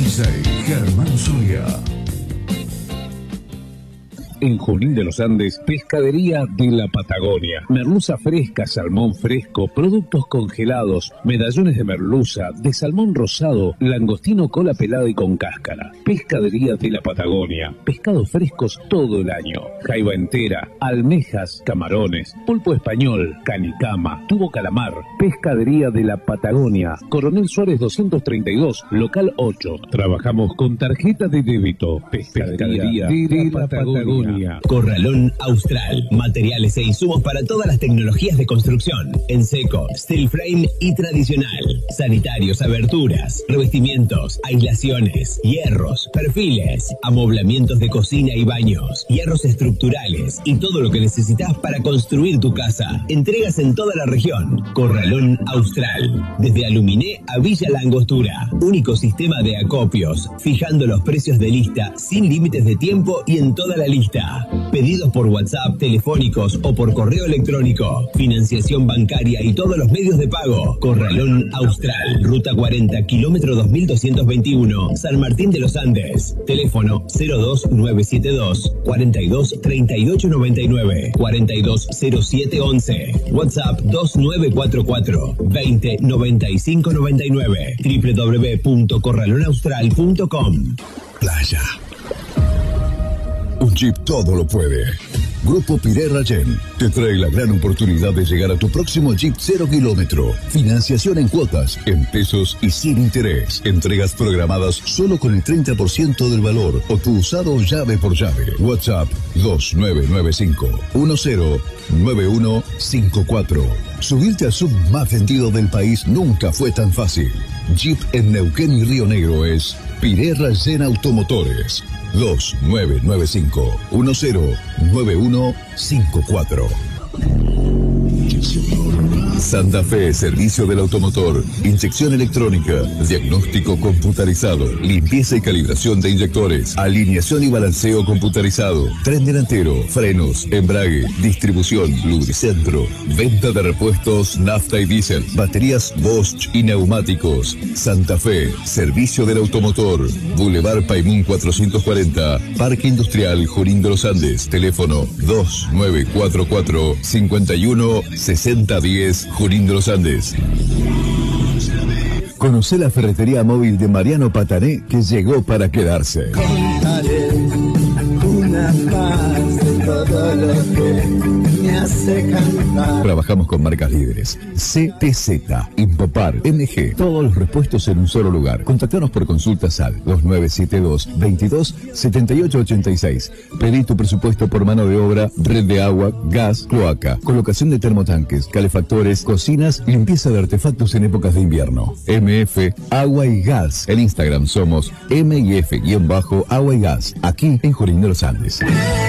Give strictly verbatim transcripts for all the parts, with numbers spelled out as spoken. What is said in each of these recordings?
veintiséis, Germán Soria. En Junín de los Andes, Pescadería de la Patagonia. Merluza fresca, salmón fresco, productos congelados, medallones de merluza, de salmón rosado, langostino cola pelada y con cáscara. Pescadería de la Patagonia. Pescados frescos todo el año. Jaiba entera, almejas, camarones, pulpo español, canicama, tubo calamar. Pescadería de la Patagonia. Coronel Suárez doscientos treinta y dos, local ocho. Trabajamos con tarjeta de débito. Pescadería de, de la Patagonia. Patagonia. Corralón Austral. Materiales e insumos para todas las tecnologías de construcción. En seco, steel frame y tradicional. Sanitarios, aberturas, revestimientos, aislaciones, hierros, perfiles, amoblamientos de cocina y baños, hierros estructurales y todo lo que necesitas para construir tu casa. Entregas en toda la región. Corralón Austral. Desde Aluminé a Villa La Angostura. Único sistema de acopios, fijando los precios de lista sin límites de tiempo y en toda la lista. Pedidos por WhatsApp, telefónicos o por correo electrónico. Financiación bancaria y todos los medios de pago. Corralón Austral. Ruta cuarenta, kilómetro dos mil doscientos veintiuno. San Martín de los Andes. Teléfono cero dos nueve siete dos, cuarenta y dos, treinta y ocho noventa y nueve. cuarenta y dos cero siete once. WhatsApp dos nueve cuatro cuatro, veinte, noventa y cinco noventa y nueve. doble u doble u doble u punto corralón austral punto com. Playa. Un Jeep todo lo puede. Grupo Piré Rayén te trae la gran oportunidad de llegar a tu próximo Jeep cero kilómetro. Financiación en cuotas, en pesos y sin interés. Entregas programadas solo con el treinta por ciento del valor o tu usado llave por llave. WhatsApp dos nueve nueve cinco, uno cero nueve uno cinco cuatro. Subirte al sub más vendido del país nunca fue tan fácil. Jeep en Neuquén y Río Negro es Piré Rayén Automotores. dos nueve nueve cinco, uno cero nueve uno cinco cuatro. Santa Fe, servicio del automotor, inyección electrónica, diagnóstico computarizado, limpieza y calibración de inyectores, alineación y balanceo computarizado, tren delantero, frenos, embrague, distribución, lubricentro, venta de repuestos, nafta y diésel, baterías Bosch y neumáticos. Santa Fe, servicio del automotor, Boulevard Paimún cuatrocientos cuarenta, Parque Industrial Junín de los Andes, teléfono dos nueve cuatro cuatro, cincuenta y uno, sesenta diez, Junín de los Andes. Conocé la ferretería móvil de Mariano Patané, que llegó para quedarse. Contaré una más de todo lo que me hace cantar. Trabajamos con marcas líderes: C T Z, Impopar, M G, todos los repuestos en un solo lugar. Contactanos por consultas al dos nueve siete dos, veintidós, setenta y ocho ochenta y seis. Pedí tu presupuesto por mano de obra, red de agua, gas, cloaca, colocación de termotanques, calefactores, cocinas, limpieza de artefactos en épocas de invierno. M F, Agua y Gas. En Instagram somos M y F-Agua y Gas, aquí en Junín de los Andes.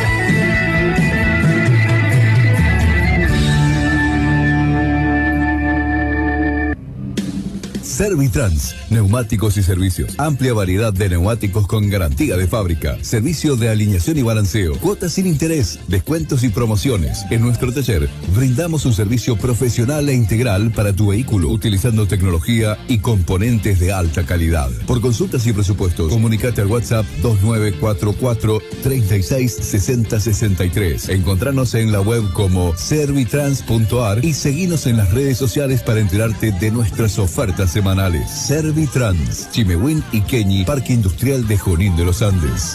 Servitrans, neumáticos y servicios. Amplia variedad de neumáticos con garantía de fábrica. Servicio de alineación y balanceo. Cuotas sin interés. Descuentos y promociones. En nuestro taller brindamos un servicio profesional e integral para tu vehículo, utilizando tecnología y componentes de alta calidad. Por consultas y presupuestos, comunicate al WhatsApp dos nueve cuatro cuatro, treinta y seis, sesenta, sesenta y tres. Encontranos en la web como servitrans punto a r y seguinos en las redes sociales para enterarte de nuestras ofertas semanales. Servitrans, Chimehuín y Queñi, Parque Industrial de Junín de los Andes.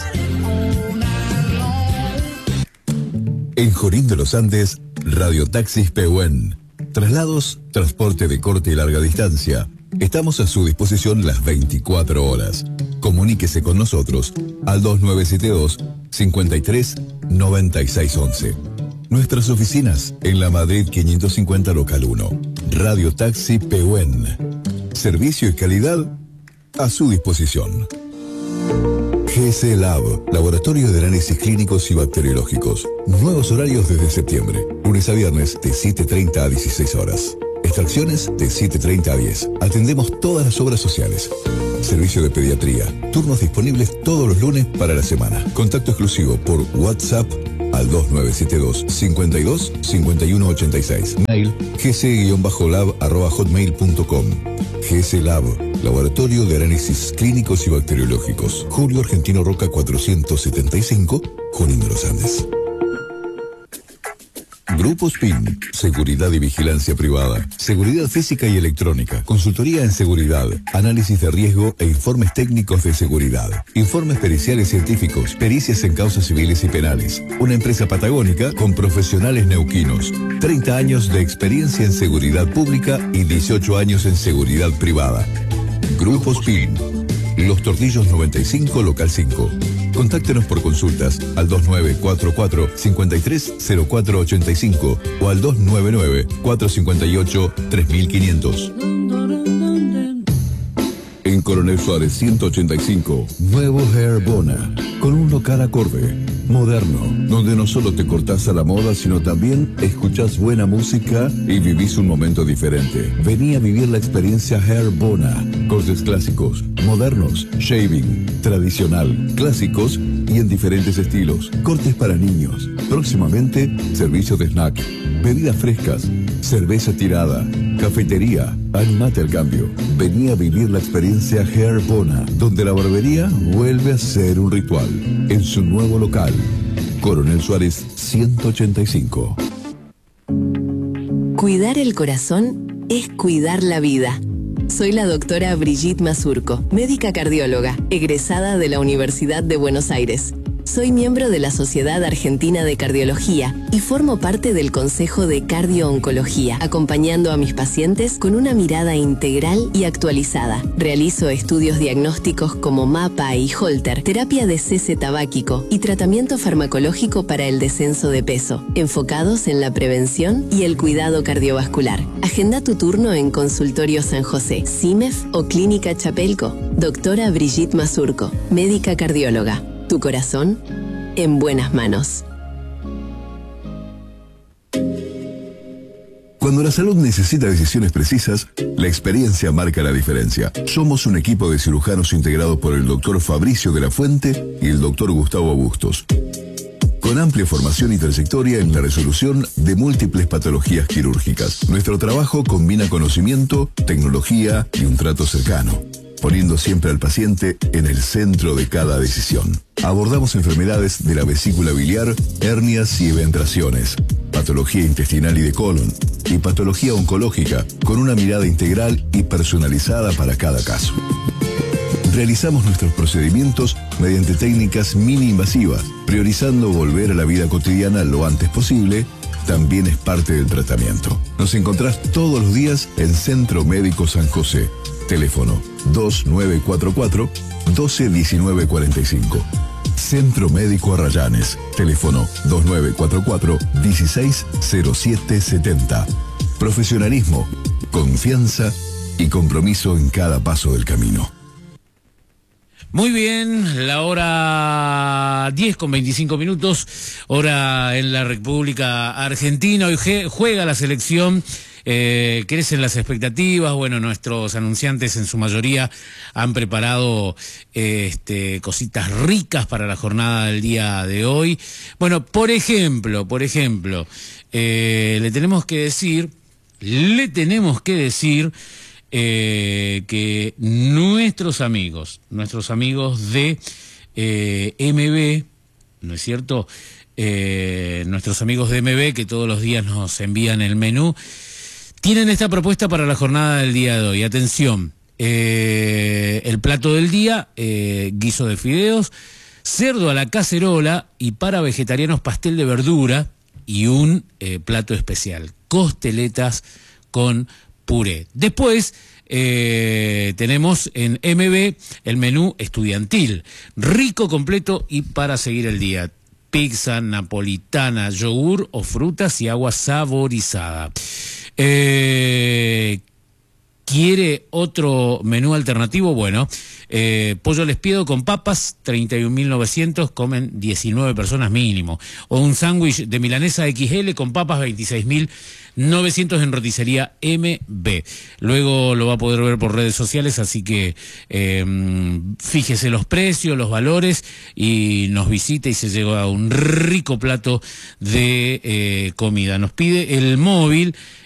En Junín de los Andes, Radiotaxis Pehuen. Traslados, transporte de corta y larga distancia. Estamos a su disposición las veinticuatro horas. Comuníquese con nosotros al dos nueve siete dos, cincuenta y tres, noventa y seis once. Nuestras oficinas en la Madrid quinientos cincuenta local uno. Radiotaxi Pehuen. Servicio y calidad a su disposición. G S Lab, laboratorio de análisis clínicos y bacteriológicos. Nuevos horarios desde septiembre. Lunes a viernes de siete treinta a dieciséis horas. Extracciones de siete treinta a diez. Atendemos todas las obras sociales. Servicio de pediatría. Turnos disponibles todos los lunes para la semana. Contacto exclusivo por WhatsApp al dos nueve siete dos, cincuenta y dos, cincuenta y uno ochenta y seis. Mail gs-lab arroba hotmail punto com. G S Lab, Laboratorio de Análisis Clínicos y Bacteriológicos. Julio Argentino Roca cuatrocientos setenta y cinco, Junín de los Andes. Grupo S P I N, Seguridad y Vigilancia Privada, Seguridad Física y Electrónica, Consultoría en Seguridad, Análisis de Riesgo e Informes Técnicos de Seguridad, Informes Periciales Científicos, Pericias en Causas Civiles y Penales. Una empresa patagónica con profesionales neuquinos, treinta años de experiencia en seguridad pública y dieciocho años en seguridad privada. Grupo S P I N, Los Tortillos noventa y cinco, Local cinco. Contáctenos por consultas al dos nueve cuatro cuatro, cinco tres cero cuatro ocho cinco o al dos nueve nueve, cuatro cinco ocho, tres mil quinientos. En Coronel Suárez ciento ochenta y cinco, nuevo Hair Bona, con un local acorde, moderno, donde no solo te cortás a la moda, sino también escuchás buena música y vivís un momento diferente. Vení a vivir la experiencia Hair Bona, cortes clásicos, modernos, shaving, tradicional, clásicos y en diferentes estilos, cortes para niños. Próximamente, servicio de snack, bebidas frescas, cerveza tirada, cafetería. Animate al cambio. Vení a vivir la experiencia Hair Bona, donde la barbería vuelve a ser un ritual. En su nuevo local, Coronel Suárez ciento ochenta y cinco. Cuidar el corazón es cuidar la vida. Soy la doctora Brigitte Mazurco, médica cardióloga, egresada de la Universidad de Buenos Aires. Soy miembro de la Sociedad Argentina de Cardiología y formo parte del Consejo de Cardio-Oncología, acompañando a mis pacientes con una mirada integral y actualizada. Realizo estudios diagnósticos como MAPA y Holter, terapia de cese tabáquico y tratamiento farmacológico para el descenso de peso, enfocados en la prevención y el cuidado cardiovascular. Agenda tu turno en Consultorio San José, C I M E F o Clínica Chapelco. Doctora Brigitte Mazurco, médica cardióloga. Tu corazón en buenas manos. Cuando la salud necesita decisiones precisas, la experiencia marca la diferencia. Somos un equipo de cirujanos integrado por el doctor Fabricio de la Fuente y el doctor Gustavo Bustos, con amplia formación y trayectoria en la resolución de múltiples patologías quirúrgicas. Nuestro trabajo combina conocimiento, tecnología y un trato cercano, poniendo siempre al paciente en el centro de cada decisión. Abordamos enfermedades de la vesícula biliar, hernias y eventraciones, patología intestinal y de colon, y patología oncológica, con una mirada integral y personalizada para cada caso. Realizamos nuestros procedimientos mediante técnicas mini invasivas, priorizando volver a la vida cotidiana lo antes posible. También es parte del tratamiento. Nos encontrás todos los días en Centro Médico San José. Teléfono dos nueve cuatro cuatro, uno dos uno nueve cuatro cinco. Centro Médico Arrayanes. Teléfono dos nueve cuatro cuatro, uno seis cero siete siete cero. Profesionalismo, confianza y compromiso en cada paso del camino. Muy bien, la hora diez con veinticinco minutos, hora en la República Argentina. Hoy juega la selección. Eh, crecen las expectativas. Bueno, nuestros anunciantes en su mayoría han preparado eh, este, cositas ricas para la jornada del día de hoy. Bueno, por ejemplo, por ejemplo, eh, le tenemos que decir, le tenemos que decir eh, que nuestros amigos, nuestros amigos de eh, M B, ¿no es cierto? Eh, nuestros amigos de M B que todos los días nos envían el menú, tienen esta propuesta para la jornada del día de hoy. Atención, eh, el plato del día, eh, guiso de fideos, cerdo a la cacerola y para vegetarianos pastel de verdura y un eh, plato especial, costeletas con puré. Después eh, tenemos en M B el menú estudiantil, rico, completo y para seguir el día. Pizza napolitana, yogur o frutas y agua saborizada. Eh, ¿Quiere otro menú alternativo? Bueno, eh, pollo al espiedo con papas, treinta y un mil novecientos, comen diecinueve personas mínimo. O un sándwich de milanesa equis ele con papas, veintiséis mil novecientos en roticería M B. Luego lo va a poder ver por redes sociales, así que eh, fíjese los precios, los valores y nos visite y se lleva un rico plato de eh, comida. Nos pide el móvil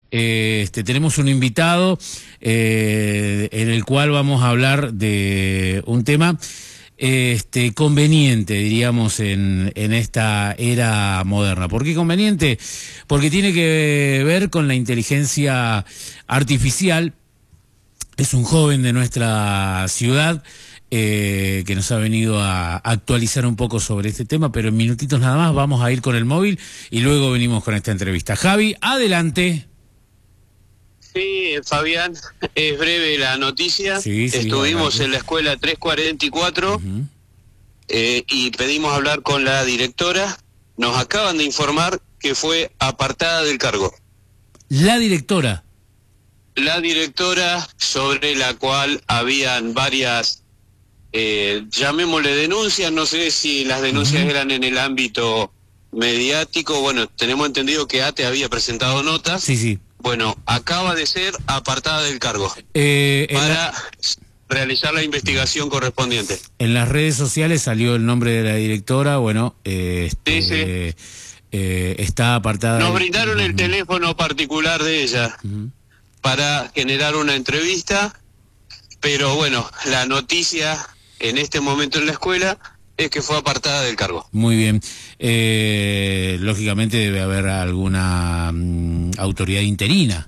eh, este, tenemos un invitado eh, en el cual vamos a hablar de un tema este, conveniente, diríamos, en, en esta era moderna. ¿Por qué conveniente? Porque tiene que ver con la inteligencia artificial. Es un joven de nuestra ciudad eh, que nos ha venido a actualizar un poco sobre este tema, pero en minutitos nada más vamos a ir con el móvil y luego venimos con esta entrevista. Javi, adelante. Sí, Fabián, es breve la noticia. Sí, sí, Estuvimos adelante. en la escuela tres cuarenta y cuatro Uh-huh. eh, y pedimos hablar con la directora. Nos acaban de informar que fue apartada del cargo. La directora. La directora, sobre la cual habían varias, eh, llamémosle denuncias, no sé si las denuncias Uh-huh. eran en el ámbito mediático. Bueno, tenemos entendido que ATE había presentado notas. Sí, sí. Bueno, acaba de ser apartada del cargo Eh, en, para la- realizar la investigación correspondiente. en las redes sociales salió el nombre de la directora, bueno, eh, este, Sí, sí. eh, está apartada. Nos del- brindaron el Ujú. teléfono particular de ella Ujú. para generar una entrevista, pero bueno, la noticia en este momento en la escuela es que fue apartada del cargo. Muy bien. Eh, lógicamente debe haber alguna mm, autoridad interina.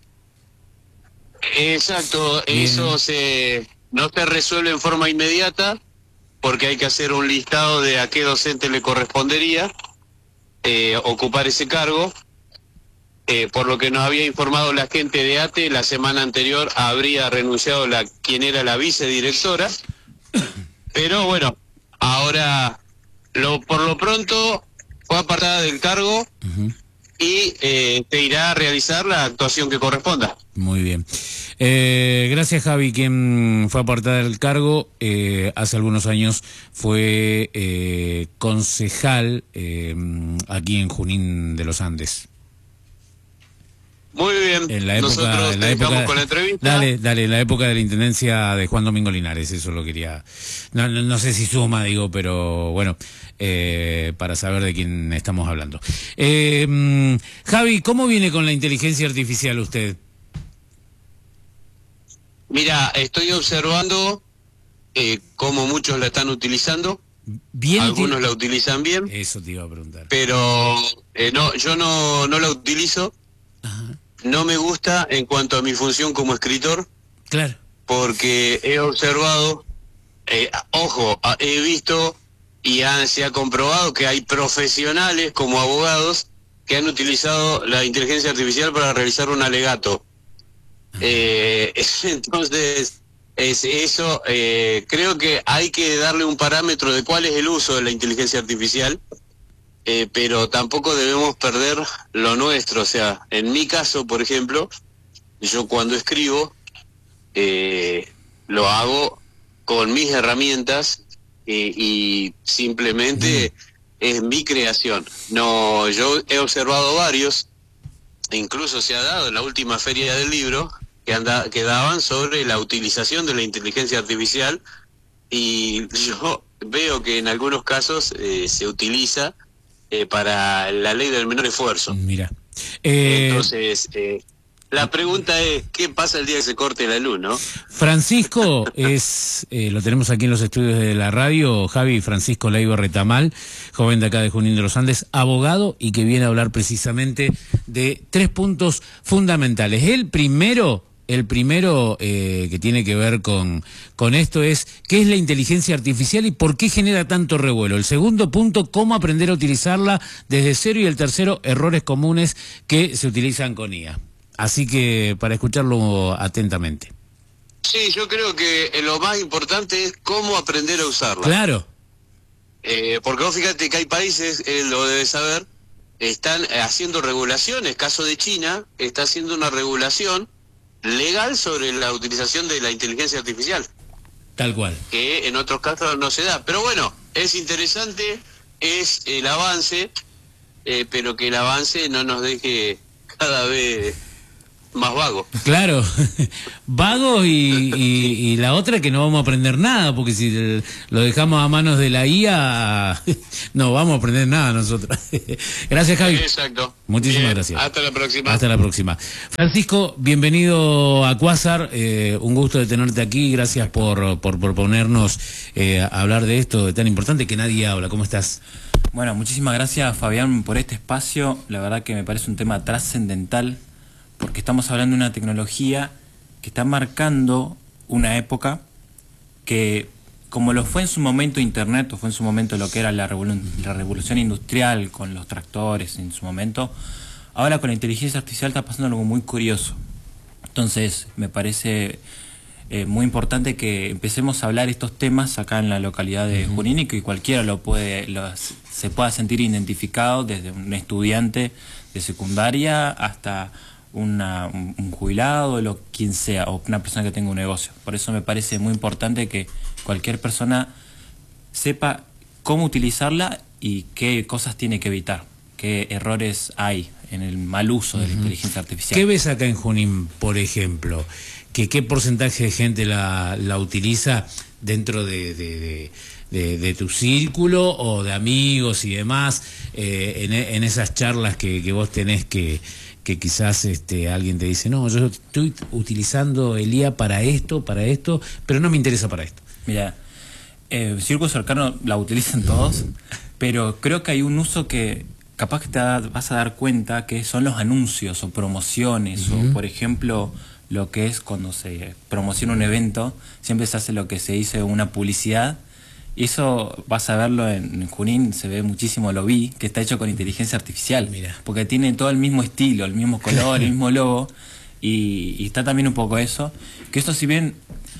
Exacto, Bien. eso se no se resuelve en forma inmediata porque hay que hacer un listado de a qué docente le correspondería eh, ocupar ese cargo. Eh, por lo que nos había informado la gente de ATE, la semana anterior habría renunciado la quien era la vicedirectora, pero bueno, ahora lo por lo pronto fue apartada del cargo Ujú. y eh, te irá a realizar la actuación que corresponda. Muy bien. Eh, gracias, Javi, quien fue apartada del cargo. Eh, hace algunos años fue eh, concejal eh, aquí en Junín de los Andes. Muy bien, En la época, nosotros en la te época, dejamos con la entrevista. Dale, dale, en la época de la intendencia de Juan Domingo Linares, eso lo quería. No, no, no sé si suma, digo, pero bueno, eh, para saber de quién estamos hablando. Eh, mm, Javi, ¿cómo viene con la inteligencia artificial usted? Mira, estoy observando eh, cómo muchos la están utilizando, Bien. algunos util- la utilizan bien, Eso te iba a preguntar. pero eh, no, yo no, no la utilizo. Ajá. No me gusta en cuanto a mi función como escritor, Claro. porque he observado, eh, ojo, a- he visto y ha- se ha comprobado que hay profesionales como abogados que han utilizado la inteligencia artificial para realizar un alegato. Eh, entonces, es eso, eh, creo que hay que darle un parámetro de cuál es el uso de la inteligencia artificial, eh, pero tampoco debemos perder lo nuestro. O sea, en mi caso, por ejemplo, yo cuando escribo, eh, lo hago con mis herramientas eh, y simplemente es mi creación. No, yo he observado varios, incluso se ha dado en la última feria del libro, que, anda, que daban sobre la utilización de la inteligencia artificial, y yo veo que en algunos casos eh, se utiliza eh, para la ley del menor esfuerzo. Mira. Eh, Entonces, eh, la pregunta es, ¿qué pasa el día que se corte la luz, no? Francisco es, eh, lo tenemos aquí en los estudios de la radio, Javi Francisco Leiva Retamal, joven de acá de Junín de los Andes, abogado y que viene a hablar precisamente de tres puntos fundamentales. El primero, el primero eh, que tiene que ver con, con esto es qué es la inteligencia artificial y por qué genera tanto revuelo. El segundo punto, cómo aprender a utilizarla desde cero, y el tercero, errores comunes que se utilizan con I A. Así que para escucharlo atentamente. Sí, yo creo que eh, lo más importante es cómo aprender a usarla. Claro. Eh, porque vos fíjate que hay países, eh, lo debes saber, están eh, haciendo regulaciones. Caso de China, está haciendo una regulación legal sobre la utilización de la inteligencia artificial, Tal cual. que en otros casos no se da. Pero bueno, es interesante, es el avance, eh, pero que el avance no nos deje cada vez más vago. Claro, vago y, y, y la otra que no vamos a aprender nada, porque si el, lo dejamos a manos de la I A, no vamos a aprender nada nosotros. Gracias, Javi. Exacto. Muchísimas Bien, gracias. hasta la próxima. Hasta la próxima. Francisco, bienvenido a Quasar, eh, un gusto de tenerte aquí, gracias por, por proponernos eh, hablar de esto tan importante que nadie habla. ¿Cómo estás? Bueno, muchísimas gracias, Fabián, por este espacio. La verdad que me parece un tema trascendental, porque estamos hablando de una tecnología que está marcando una época que, como lo fue en su momento Internet, o fue en su momento lo que era la, revolu la revolución industrial con los tractores en su momento, ahora con la inteligencia artificial está pasando algo muy curioso. Entonces, me parece eh, muy importante que empecemos a hablar estos temas acá en la localidad de Junín, y que cualquiera lo puede, lo, se pueda sentir identificado, desde un estudiante de secundaria hasta Una, un, un jubilado, lo quien sea, o una persona que tenga un negocio. Por eso me parece muy importante que cualquier persona sepa cómo utilizarla y qué cosas tiene que evitar, qué errores hay en el mal uso de la inteligencia artificial. ¿Qué ves acá en Junín, por ejemplo? ¿Que qué porcentaje de gente la, la utiliza dentro de, de, de, de, de tu círculo o de amigos y demás, eh, en, en esas charlas que, que vos tenés que... que quizás este alguien te dice, no, yo estoy utilizando el I A para esto, para esto, pero no me interesa para esto? Mira, eh, Círculo Cercano la utilizan todos, pero creo que hay un uso que capaz que te da, vas a dar cuenta, que son los anuncios o promociones, uh-huh. o por ejemplo, lo que es cuando se promociona un evento, siempre se hace lo que se dice una publicidad. Y eso vas a verlo en, en Junín, se ve muchísimo, lo vi, que está hecho con inteligencia artificial. Mira. Porque tiene todo el mismo estilo, el mismo color, el mismo logo, y, y está también un poco eso. Que esto, si bien,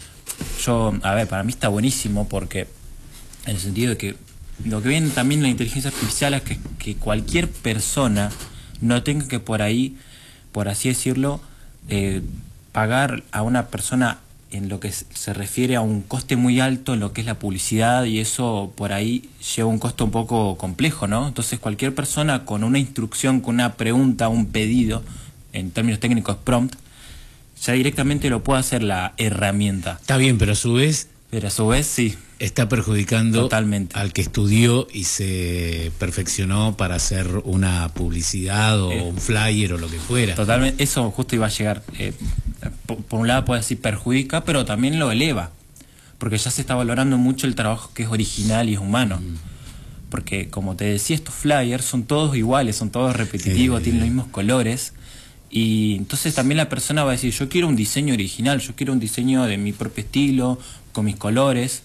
yo, a ver, para mí está buenísimo, porque en el sentido de que lo que viene también la inteligencia artificial es que, que cualquier persona no tenga que por ahí, por así decirlo, eh, pagar a una persona en lo que se refiere a un coste muy alto en lo que es la publicidad, y eso por ahí lleva un costo un poco complejo, ¿no? Entonces cualquier persona con una instrucción, con una pregunta, un pedido, en términos técnicos prompt, ya directamente lo puede hacer la herramienta. Está bien, pero a su vez... Pero a su vez sí. Está perjudicando totalmente al que estudió y se perfeccionó para hacer una publicidad o eh, un flyer o lo que fuera. Totalmente, eso justo iba a llegar. Eh, por, por un lado puede decir perjudica, pero también lo eleva, porque ya se está valorando mucho el trabajo que es original y es humano. Mm. Porque como te decía, estos flyers son todos iguales, son todos repetitivos, sí, tienen los mismos colores. Y entonces también la persona va a decir, yo quiero un diseño original, yo quiero un diseño de mi propio estilo, con mis colores.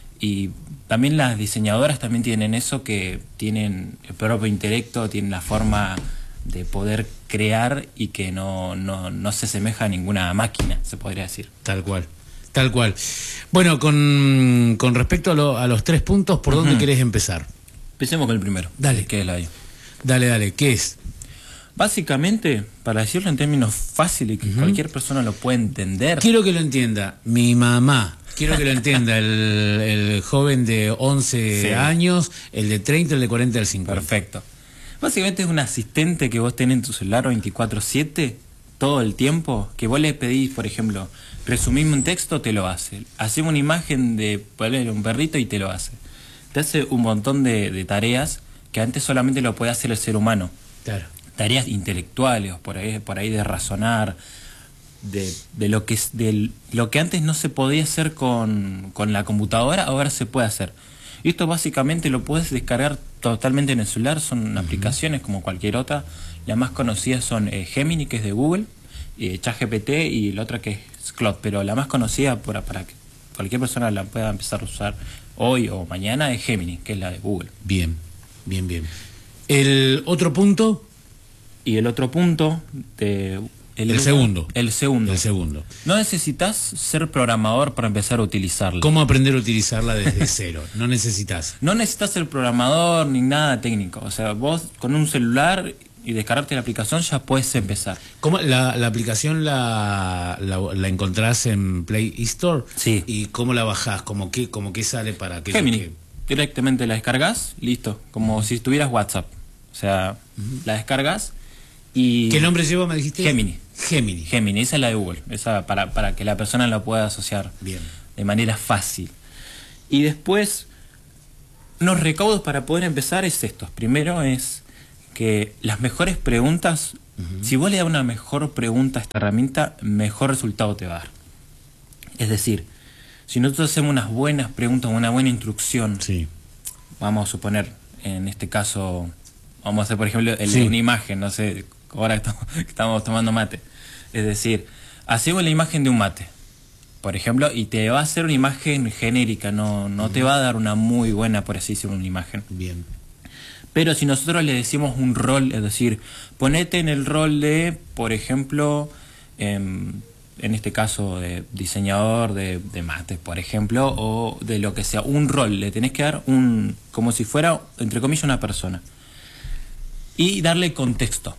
Y también las diseñadoras también tienen eso, que tienen el propio intelecto, tienen la forma de poder crear y que no, no, no se asemeja a ninguna máquina, se podría decir. Tal cual, tal cual. Bueno, con, con respecto a, lo, a los tres puntos, ¿por uh-huh. dónde querés empezar? Empecemos con el primero. Dale. ¿Qué es la I A? Dale, dale, ¿qué es? Básicamente, para decirlo en términos fáciles, que uh-huh. cualquier persona lo puede entender. Quiero que lo entienda mi mamá. Quiero que lo entienda el, el joven de once sí. años, el de treinta, el de cuarenta, el cincuenta. Perfecto. Básicamente es un asistente que vos tenés en tu celular veinticuatro siete, todo el tiempo, que vos le pedís, por ejemplo, resumime un texto, te lo hace. Hacemos una imagen de ponerle un perrito y te lo hace. Te hace un montón de, de tareas que antes solamente lo puede hacer el ser humano. Claro. Tareas intelectuales, por ahí, por ahí de razonar, de, de lo que de lo que antes no se podía hacer con, con la computadora, ahora se puede hacer. Y esto básicamente lo puedes descargar totalmente en el celular, son uh-huh. aplicaciones como cualquier otra. Las más conocidas son eh, Gemini, que es de Google, eh, ChatGPT, y la otra que es Claude, pero la más conocida para, para que cualquier persona la pueda empezar a usar hoy o mañana es Gemini, que es la de Google. Bien, bien, bien. ¿El otro punto? Y el otro punto de... El, el segundo. El segundo. El segundo. No necesitas ser programador para empezar a utilizarla. ¿Cómo aprender a utilizarla desde cero? No necesitas. No necesitas ser programador ni nada técnico. O sea, vos con un celular y descargarte la aplicación ya puedes empezar. ¿Cómo la, la aplicación la, la, la encontrás en Play Store? Sí. ¿Y cómo la bajás? ¿Cómo qué, cómo qué sale para que Gemini. Que... Directamente la descargas, listo. Como uh-huh. si tuvieras WhatsApp. O sea, uh-huh. la descargas y... ¿Qué nombre lleva, me dijiste? Gemini. Gemini. Gemini, esa es la de Google, esa para, para que la persona la pueda asociar Bien. de manera fácil. Y después, los recaudos para poder empezar es estos. Primero es que las mejores preguntas, uh-huh. si vos le das una mejor pregunta a esta herramienta, mejor resultado te va a dar. Es decir, si nosotros hacemos unas buenas preguntas, una buena instrucción, sí. vamos a suponer, en este caso, vamos a hacer, por ejemplo, el, sí. una imagen, no sé, ahora que estamos, que estamos tomando mate. Es decir, hacemos la imagen de un mate, por ejemplo, y te va a hacer una imagen genérica, no, no te va a dar una muy buena, por así decirlo, una imagen. Bien. Pero si nosotros le decimos un rol, es decir, ponete en el rol de, por ejemplo, eh, en este caso de diseñador de, de mates, por ejemplo, o de lo que sea, un rol, le tenés que dar un, como si fuera, entre comillas, una persona. Y darle contexto.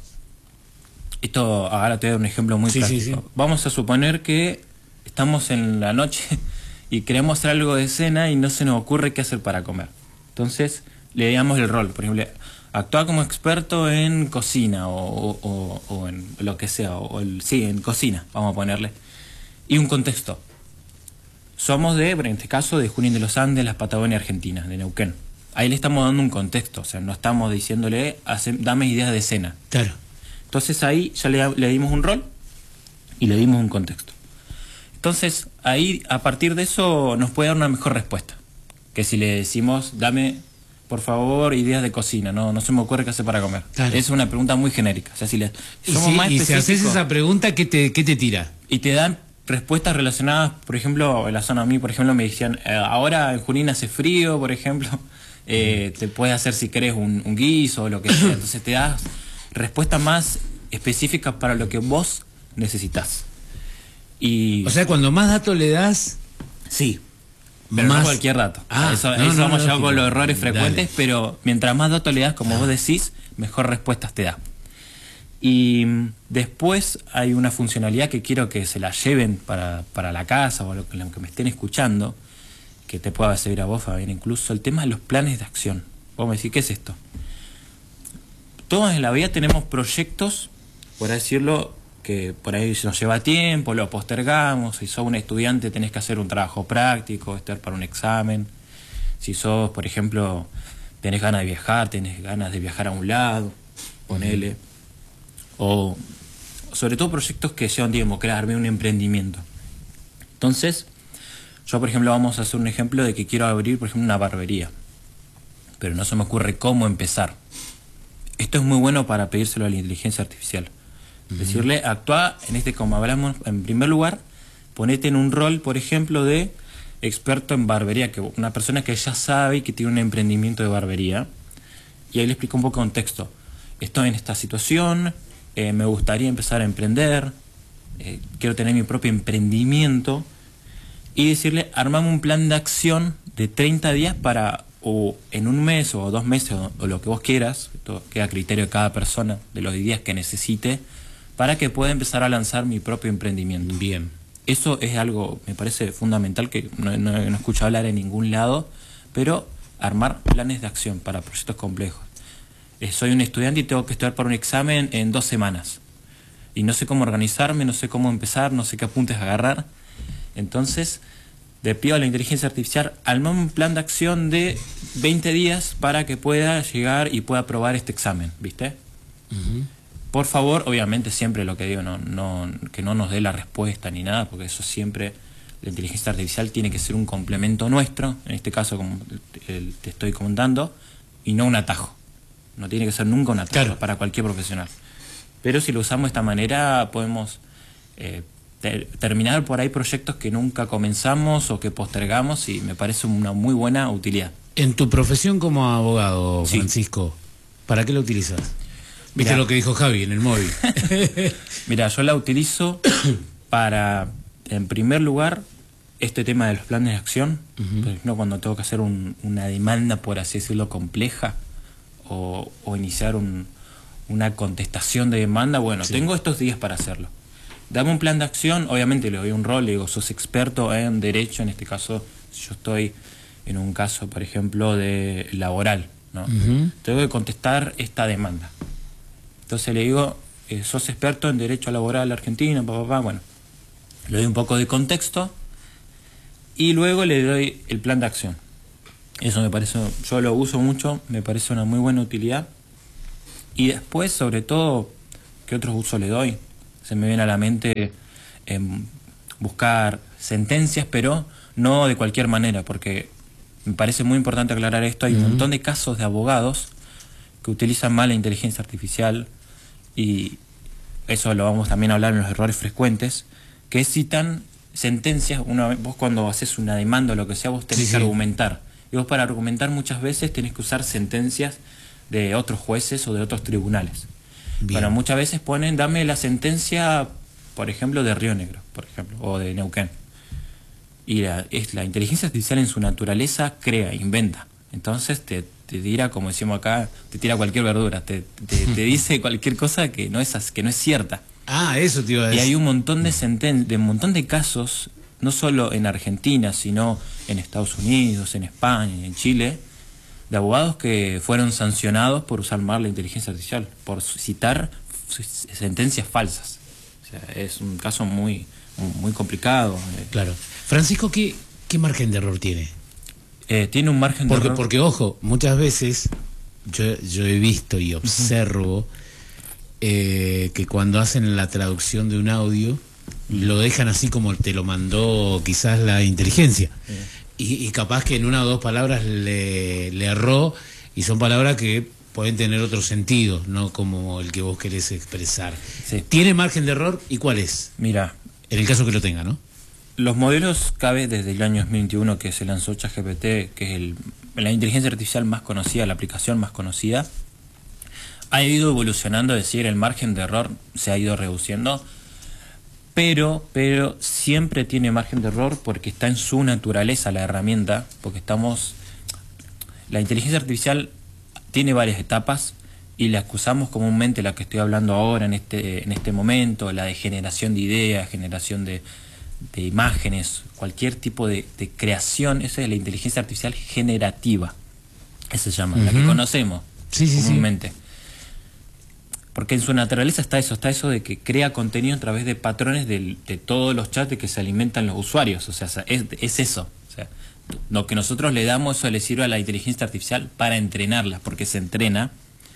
Esto, ahora te voy a dar un ejemplo muy sí, práctico. Sí, sí. Vamos a suponer que estamos en la noche y queremos hacer algo de cena y no se nos ocurre qué hacer para comer. Entonces, le damos el rol. Por ejemplo, actúa como experto en cocina o, o, o en lo que sea. O el, sí, en cocina, vamos a ponerle. Y un contexto. Somos de, en este caso, de Junín de los Andes, las Patagonia Argentinas, de Neuquén. Ahí le estamos dando un contexto. O sea, no estamos diciéndole, hace, dame ideas de cena. Claro. Entonces ahí ya le, le dimos un rol y le dimos un contexto. Entonces ahí, a partir de eso, nos puede dar una mejor respuesta. Que si le decimos, dame, por favor, ideas de cocina, no, no se me ocurre qué hacer para comer. Claro. Es una pregunta muy genérica. O sea, si le, y si, y si haces esa pregunta, ¿qué te, qué te tira? Y te dan respuestas relacionadas, por ejemplo, en la zona a mí, por ejemplo, me decían, eh, ahora en Junín hace frío, por ejemplo, eh, te puedes hacer si querés un, un guiso o lo que sea. Entonces te das respuestas más específicas para lo que vos necesitas. Y, o sea, cuando más datos le das... Sí, pero más... no cualquier dato. Ah, eso no, eso no, vamos no, ya no, con no, los errores frecuentes, dale. Pero mientras más datos le das, como ah. vos decís, mejor respuestas te da. Y después hay una funcionalidad que quiero que se la lleven para, para la casa o lo que, lo que me estén escuchando, que te pueda servir a vos, Fabián, incluso el tema de los planes de acción. Vos me decís, ¿qué es esto? Todos en la vida tenemos proyectos, por decirlo, que por ahí nos lleva tiempo, lo postergamos. Si sos un estudiante tenés que hacer un trabajo práctico, estar para un examen. Si sos, por ejemplo, tenés ganas de viajar, tenés ganas de viajar a un lado, ponele. O sobre todo proyectos que llevan tiempo, crearme un emprendimiento. Entonces, yo por ejemplo vamos a hacer un ejemplo de que quiero abrir, por ejemplo, una barbería. Pero no se me ocurre cómo empezar. Esto es muy bueno para pedírselo a la inteligencia artificial. Uh-huh. Decirle, actúa, en este como hablamos, en primer lugar, ponete en un rol, por ejemplo, de experto en barbería, que una persona que ya sabe y que tiene un emprendimiento de barbería. Y ahí le explico un poco en contexto. Estoy en esta situación, eh, me gustaría empezar a emprender, eh, quiero tener mi propio emprendimiento. Y decirle, armame un plan de acción de treinta días para... o en un mes o dos meses o, o lo que vos quieras, esto queda a criterio de cada persona, de los días que necesite, para que pueda empezar a lanzar mi propio emprendimiento. Bien. Eso es algo, me parece fundamental, que no, no, no escucho hablar en ningún lado, pero armar planes de acción para proyectos complejos. Eh, soy un estudiante y tengo que estudiar para un examen en dos semanas. Y no sé cómo organizarme, no sé cómo empezar, no sé qué apuntes agarrar. Entonces... le pido a la inteligencia artificial, armame un plan de acción de veinte días para que pueda llegar y pueda aprobar este examen, ¿viste? Uh-huh. Por favor, obviamente siempre lo que digo, no, no, que no nos dé la respuesta ni nada, porque eso siempre, la inteligencia artificial tiene que ser un complemento nuestro, en este caso como el, te estoy contando, y no un atajo. No tiene que ser nunca un atajo, claro, para cualquier profesional. Pero si lo usamos de esta manera, podemos... Eh, terminar por ahí proyectos que nunca comenzamos o que postergamos, y me parece una muy buena utilidad. En tu profesión como abogado, sí, Francisco, ¿para qué la utilizas? ¿Viste Mirá, lo que dijo Javi en el móvil? Mira, yo la utilizo para, en primer lugar, este tema de los planes de acción. Uh-huh. Por ejemplo, cuando tengo que hacer un, una demanda, por así decirlo, compleja, o, o iniciar un, una contestación de demanda, bueno, sí, tengo estos días para hacerlo. Dame un plan de acción, obviamente le doy un rol, le digo, sos experto en derecho, en este caso, si yo estoy en un caso, por ejemplo, de laboral, ¿no? Uh-huh. Tengo que contestar esta demanda. Entonces le digo, eh, sos experto en derecho laboral argentino, papá, papá, bueno, le doy un poco de contexto y luego le doy el plan de acción. Eso me parece, yo lo uso mucho, me parece una muy buena utilidad. Y después, sobre todo, ¿qué otros usos le doy? Se me viene a la mente eh, buscar sentencias, pero no de cualquier manera, porque me parece muy importante aclarar esto. Hay un montón de casos de abogados que utilizan mal la inteligencia artificial, y eso lo vamos también a hablar en los errores frecuentes, que citan sentencias. Una vez, vos cuando haces una demanda o lo que sea, vos tenés Sí, que sí. argumentar. Y vos para argumentar muchas veces tenés que usar sentencias de otros jueces o de otros tribunales. Bien. Bueno, muchas veces ponen, dame la sentencia, por ejemplo, de Río Negro, por ejemplo, o de Neuquén. Y la, es, la inteligencia artificial en su naturaleza crea, inventa. Entonces te, te tira, como decimos acá, te tira cualquier verdura, te, te, te dice cualquier cosa que no es, que no es cierta. Ah, eso te iba a Y decir. hay un montón de senten de un montón de casos, no solo en Argentina, sino en Estados Unidos, en España, en Chile, de abogados que fueron sancionados por usar mal la inteligencia artificial, por citar sentencias falsas. O sea, es un caso muy, muy complicado. Claro. Francisco, ¿qué, qué margen de error tiene? Eh, tiene un margen de Porque, error. porque ojo, muchas veces yo, yo he visto y observo eh, que cuando hacen la traducción de un audio lo dejan así como te lo mandó quizás la inteligencia. Sí. Y, y capaz que en una o dos palabras le, le erró, y son palabras que pueden tener otro sentido, no como el que vos querés expresar. Sí. ¿Tiene margen de error? ¿Y cuál es? Mira, En el caso que lo tenga, ¿no? los modelos cabe desde el año dos mil veintiuno que se lanzó ChatGPT, que es el, la inteligencia artificial más conocida, la aplicación más conocida, ha ido evolucionando, es decir, el margen de error se ha ido reduciendo, pero, pero siempre tiene margen de error porque está en su naturaleza la herramienta, porque estamos... La inteligencia artificial tiene varias etapas y la usamos comúnmente, la que estoy hablando ahora en este, en este momento, la de generación de ideas, generación de... de imágenes, cualquier tipo de, de creación. Esa es la inteligencia artificial generativa, esa se llama, uh-huh. la que conocemos sí, sí, comúnmente. Sí. Porque en su naturaleza está eso, está eso de que crea contenido a través de patrones de, de todos los chats de que se alimentan los usuarios. O sea, es, es eso. O sea, lo que nosotros le damos, eso le sirve a la inteligencia artificial para entrenarla, porque se entrena.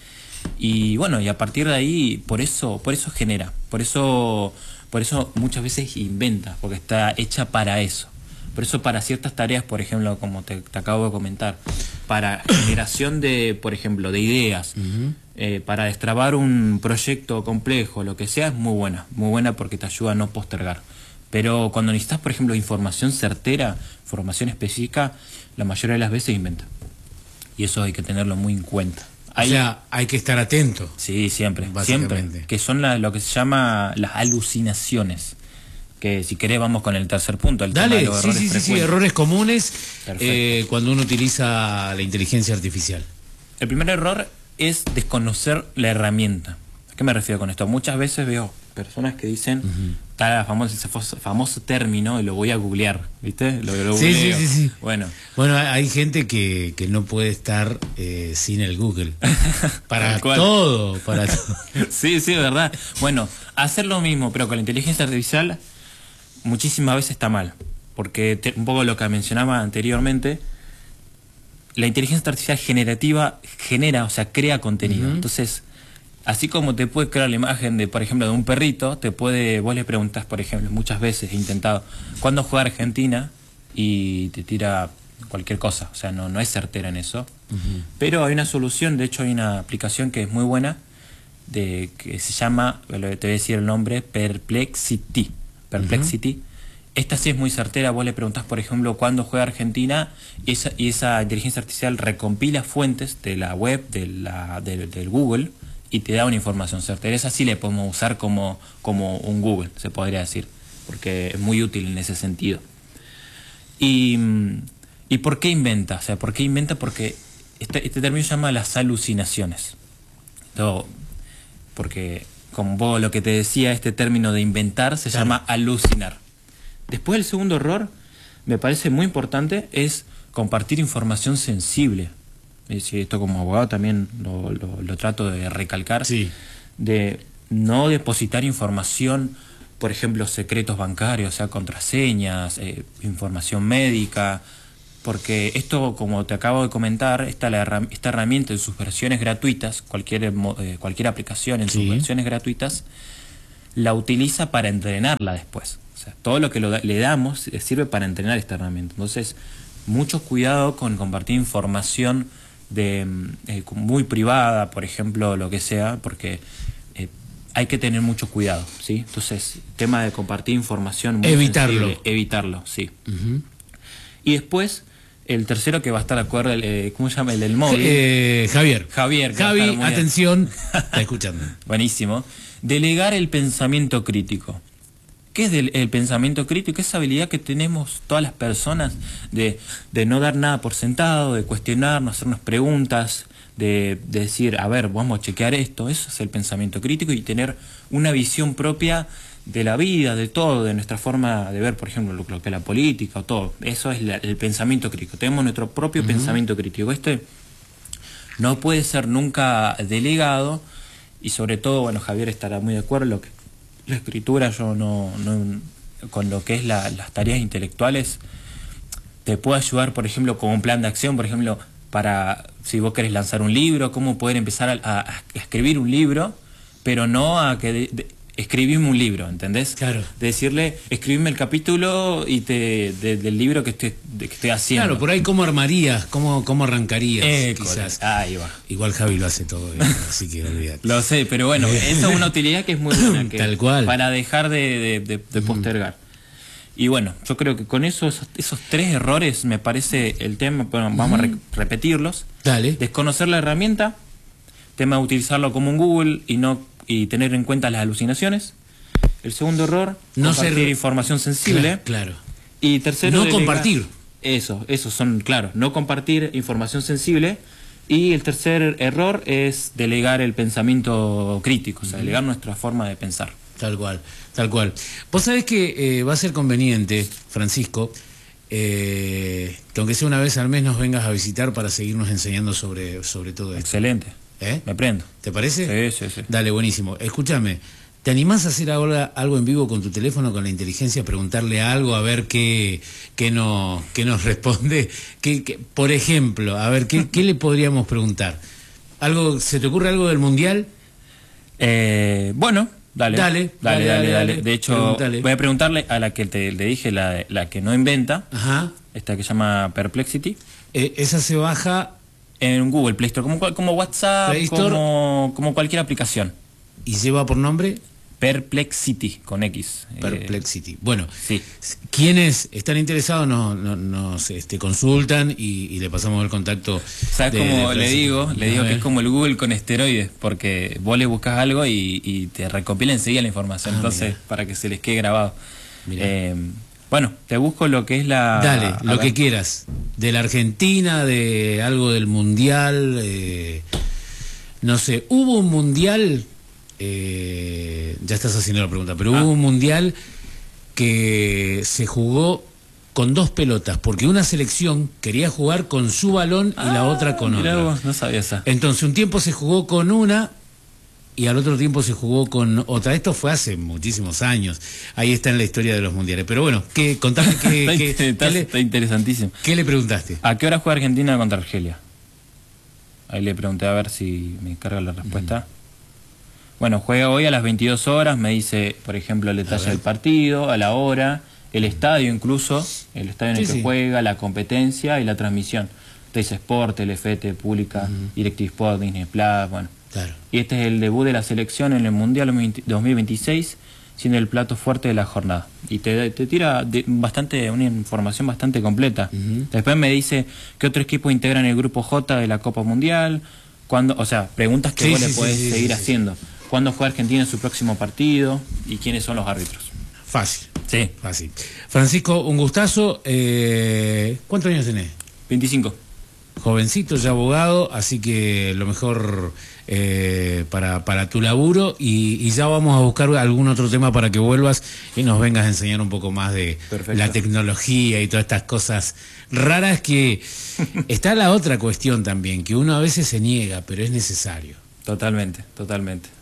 Y bueno, y a partir de ahí, por eso, por eso genera, por eso... Por eso muchas veces inventa, porque está hecha para eso. Por eso para ciertas tareas, por ejemplo, como te, te acabo de comentar, para generación de, por ejemplo, de ideas, uh-huh. eh, para destrabar un proyecto complejo, lo que sea, es muy buena. Muy buena porque te ayuda a no postergar. Pero cuando necesitas, por ejemplo, información certera, información específica, la mayoría de las veces inventa. Y eso hay que tenerlo muy en cuenta. Hay, o sea, hay que estar atento. Sí, siempre, siempre. Que son la, lo que se llama las alucinaciones. Que si querés vamos con el tercer punto. El Dale, tema de los sí, errores sí, sí, sí, errores comunes eh, cuando uno utiliza la inteligencia artificial. El primer error es desconocer la herramienta. ¿A qué me refiero con esto? Muchas veces veo personas que dicen, uh-huh. tal famoso, ese famoso término, y lo voy a googlear, ¿viste? Lo, lo sí, sí, sí, sí. Bueno, bueno hay gente que, que no puede estar eh, sin el Google. Para todo, para todo. Sí, sí, verdad. Bueno, hacer lo mismo, pero con la inteligencia artificial, muchísimas veces está mal. Porque te, un poco lo que mencionaba anteriormente, la inteligencia artificial generativa genera, o sea, crea contenido. Uh-huh. Entonces, así como te puede crear la imagen de, por ejemplo, de un perrito, te puede, vos le preguntás, por ejemplo, muchas veces he intentado, ¿cuándo juega Argentina? Y te tira cualquier cosa, o sea, no, no es certera en eso. Uh-huh. Pero hay una solución, de hecho hay una aplicación que es muy buena, de que se llama, te voy a decir el nombre, Perplexity. Perplexity. Uh-huh. Esta sí es muy certera, vos le preguntás, por ejemplo, ¿cuándo juega Argentina? Y esa, y esa inteligencia artificial recompila fuentes de la web, de la, de, del Google, y te da una información certera. Esa sí le podemos usar como, como un Google, se podría decir, porque es muy útil en ese sentido. ¿Y, y por qué inventa? O sea, ¿por qué inventa? Porque este, este término se llama las alucinaciones. Todo, porque, como vos lo que te decía, este término de inventar se claro. llama alucinar. Después el segundo error, me parece muy importante, es compartir información sensible. Y esto como abogado también lo, lo, lo trato de recalcar. Sí. De no depositar información, por ejemplo, secretos bancarios, o sea, contraseñas, eh, información médica, porque esto, como te acabo de comentar, esta, la herram esta herramienta en sus versiones gratuitas, cualquier, eh, cualquier aplicación en sí. sus versiones gratuitas, la utiliza para entrenarla después. O sea, todo lo que lo da, le damos sirve para entrenar esta herramienta. Entonces, mucho cuidado con compartir información de eh, muy privada, por ejemplo, lo que sea, porque eh, hay que tener mucho cuidado, ¿sí? Entonces, tema de compartir información muy evitarlo, sensible, evitarlo, sí. Uh-huh. Y después, el tercero que va a estar de acuerdo, el, eh, ¿cómo se llama? El del móvil. Eh, Javier. Javier. Javi, atención, está escuchando. Buenísimo. Delegar el pensamiento crítico. ¿Qué es del, el pensamiento crítico? Esa habilidad que tenemos todas las personas de, de no dar nada por sentado, de cuestionarnos, hacernos preguntas, de, de decir, a ver, vamos a chequear esto. Eso es el pensamiento crítico, y tener una visión propia de la vida, de todo, de nuestra forma de ver, por ejemplo, lo, lo que es la política o todo. Eso es la, el pensamiento crítico. Tenemos nuestro propio uh-huh. pensamiento crítico. Este no puede ser nunca delegado, y sobre todo, bueno, Javier estará muy de acuerdo, lo que la escritura, yo no, no con lo que es la, las tareas intelectuales, te puede ayudar, por ejemplo, con un plan de acción, por ejemplo, para, si vos querés lanzar un libro, cómo poder empezar a, a, a escribir un libro, pero no a que de, de, escribime un libro, ¿entendés? Claro. De decirle, escribime el capítulo y te, de, del libro que estoy, de, que estoy haciendo. Claro, por ahí cómo armarías, cómo, cómo arrancarías, eh, quizás. Ahí va. Igual Javi lo hace todo bien, así que olvídate. Lo sé, pero bueno, esa es una utilidad que es muy buena. Que, tal cual. Para dejar de, de, de, de postergar. Mm. Y bueno, yo creo que con eso, esos, esos tres errores, me parece el tema, bueno, vamos mm. a re repetirlos. Dale. Desconocer la herramienta, tema de utilizarlo como un Google y no y tener en cuenta las alucinaciones. El segundo error, no compartir ser... información sensible. Claro. Y tercero, no delegar... compartir. Eso, esos son, claro, no compartir información sensible. Y el tercer error es delegar el pensamiento crítico, o sea, delegar nuestra forma de pensar. Tal cual, tal cual. Vos sabés que eh, va a ser conveniente, Francisco, eh, que aunque sea una vez al mes nos vengas a visitar para seguirnos enseñando sobre, sobre todo esto. Excelente. ¿Eh? Me prendo. ¿Te parece? Sí, sí, sí. Dale, buenísimo. Escúchame, ¿te animás a hacer ahora algo en vivo con tu teléfono, con la inteligencia, preguntarle algo, a ver qué, qué, no, qué nos responde? ¿Qué, qué, por ejemplo, a ver, ¿qué, qué le podríamos preguntar? ¿Algo, ¿Se te ocurre algo del Mundial? Eh, bueno, dale. Dale, dale, dale, dale. dale. dale. De hecho, Preguntale. Voy a preguntarle a la que te le dije, la, la que no inventa, Ajá. esta que se llama Perplexity. Eh, esa se baja... En Google Play Store, como, como WhatsApp, como, como cualquier aplicación. ¿Y lleva por nombre? Perplexity, con X. Perplexity. Eh, bueno, sí. Quienes están interesados nos, nos, nos este, consultan y, y le pasamos el contacto. ¿Sabes cómo le digo? Le digo que es como el Google con esteroides, porque vos le buscas algo y, y te recopila enseguida la información, ah, entonces, mirá. Para que se les quede grabado. Eh, bueno, te busco lo que es la... Dale, lo ver. que quieras. De la Argentina, de algo del Mundial, eh, no sé, hubo un Mundial, eh, ya estás haciendo la pregunta, pero ah. hubo un Mundial que se jugó con dos pelotas, porque una selección quería jugar con su balón y ah, la otra con otra. Vos, no sabía esa. Entonces un tiempo se jugó con una y al otro tiempo se jugó con otra. Esto fue hace muchísimos años. Ahí está en la historia de los mundiales. Pero bueno, ¿qué, contame qué, está, qué, está, qué le, está interesantísimo. ¿Qué le preguntaste? ¿A qué hora juega Argentina contra Argelia? Ahí le pregunté a ver si me carga la respuesta. Mm. Bueno, juega hoy a las veintidós horas. Me dice, por ejemplo, el detalle del partido, a la hora, el estadio incluso, el estadio en el sí, que sí. juega, la competencia y la transmisión. Teis Sport, Telefe, Pública, mm. DirecTV Sport, Disney Plus, bueno. Claro. Y este es el debut de la selección en el Mundial dos mil veintiséis, siendo el plato fuerte de la jornada. Y te, te tira de, bastante una información bastante completa. Uh-huh. Después me dice qué otro equipo integra en el grupo J de la Copa Mundial, cuándo, o sea, preguntas que sí, vos sí, le podés sí, seguir sí, haciendo. Sí. ¿Cuándo juega Argentina en su próximo partido? ¿Y quiénes son los árbitros? Fácil. Sí. Fácil. Francisco, un gustazo. Eh, ¿Cuántos años tenés? veinticinco. Jovencito, ya abogado, así que lo mejor eh, para, para tu laburo y, y ya vamos a buscar algún otro tema para que vuelvas y nos vengas a enseñar un poco más de Perfecto. La tecnología y todas estas cosas raras que... Está la otra cuestión también, que uno a veces se niega, pero es necesario. Totalmente, totalmente.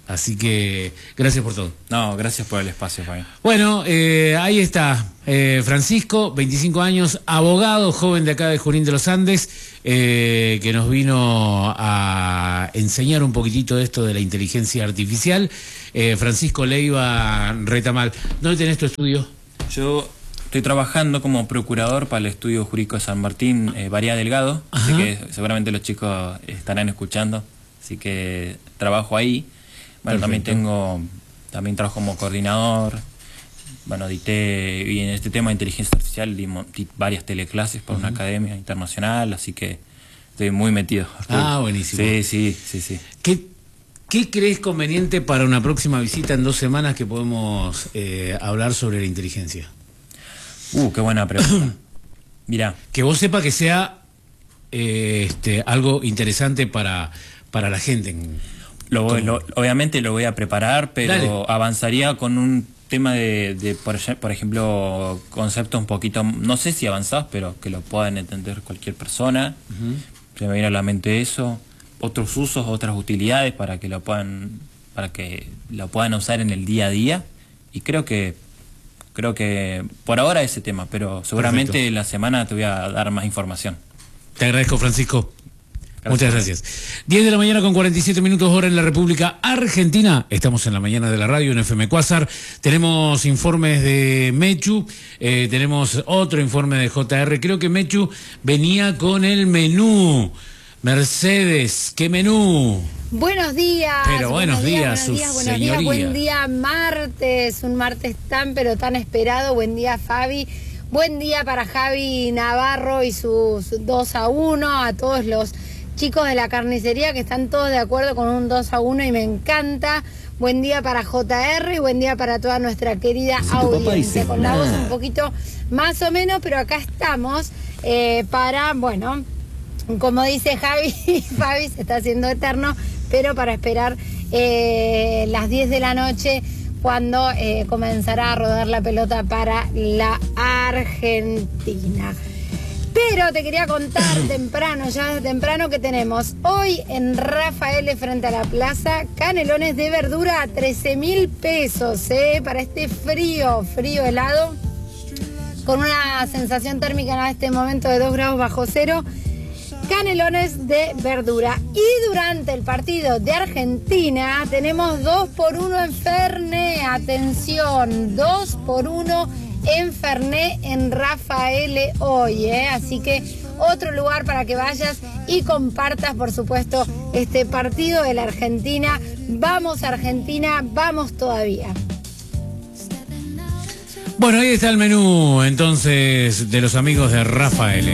Así que gracias por todo. No, gracias por el espacio, Fabián. Bueno, eh, ahí está eh, Francisco, veinticinco años, abogado, joven de acá de Junín de los Andes, eh, que nos vino a enseñar un poquitito esto de la inteligencia artificial. Eh, Francisco Leiva Retamal, ¿dónde tenés tu estudio? Yo estoy trabajando como procurador para el Estudio Jurídico de San Martín, eh, Varía Delgado, Ajá. así que seguramente los chicos estarán escuchando, así que trabajo ahí. Bueno, también tengo, también trabajo como coordinador, bueno, dicté, y en este tema de inteligencia artificial di, di varias teleclases para uh-huh. una academia internacional, así que estoy muy metido. Estoy, ah, buenísimo. Sí, sí, sí, sí. ¿Qué, qué crees conveniente para una próxima visita en dos semanas que podemos eh, hablar sobre la inteligencia? Uh, qué buena pregunta. Mirá. Que vos sepas que sea eh, este, algo interesante para, para la gente. Lo, voy, lo, obviamente lo voy a preparar, pero Dale. avanzaría con un tema de, de por, por ejemplo, conceptos un poquito, no sé si avanzados, pero que lo puedan entender cualquier persona. Uh-huh. Se me viene a la mente eso. Otros usos, otras utilidades para que lo puedan, para que lo puedan usar en el día a día. Y creo que creo que por ahora ese tema, pero seguramente Perfecto. La semana te voy a dar más información. Te agradezco, Francisco. Gracias. Muchas gracias. diez de la mañana con cuarenta y siete minutos hora en la República Argentina. Estamos en la mañana de la radio en F M Cuásar. Tenemos informes de Mechu, eh, tenemos otro informe de J R. Creo que Mechu venía con el menú. Mercedes, ¿qué menú? Buenos días. Pero buenos, buenos días, días, buenos días, buenos días. Buen día martes, un martes tan pero tan esperado. Buen día, Fabi. Buen día para Javi Navarro y sus dos a uno, a todos los chicos de la carnicería que están todos de acuerdo con un dos a uno y me encanta. Buen día para J R y buen día para toda nuestra querida si audiencia. Con la voz un poquito más o menos, pero acá estamos eh, para, bueno, como dice Javi, Fabi se está haciendo eterno, pero para esperar eh, las diez de la noche cuando eh, comenzará a rodar la pelota para la Argentina. Pero te quería contar temprano, ya desde temprano, que tenemos hoy en Rafael frente a la plaza canelones de verdura a trece mil pesos, ¿eh? Para este frío, frío helado, con una sensación térmica en este momento de dos grados bajo cero. Canelones de verdura. Y durante el partido de Argentina tenemos dos por uno en Fernet. Atención, dos por uno en Fernet en Rafael hoy, ¿eh? Así que otro lugar para que vayas y compartas, por supuesto, este partido de la Argentina. Vamos Argentina, vamos todavía. Bueno, ahí está el menú entonces de los amigos de Rafael.